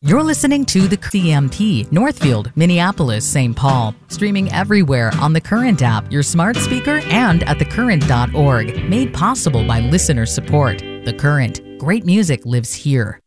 You're listening to the CMP, Northfield, Minneapolis, St. Paul. Streaming everywhere on the Current app, your smart speaker, and at thecurrent.org. Made possible by listener support. The Current. Great music lives here.